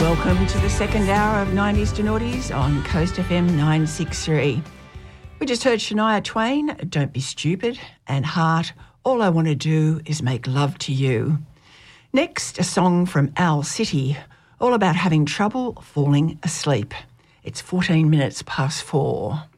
Welcome to the second hour of 90s to Noughties on Coast FM 963. We just heard Shania Twain, Don't Be Stupid, and Heart, All I Want to Do Is Make Love to You. Next, a song from Owl City, all about having trouble falling asleep. It's 14 minutes past 4.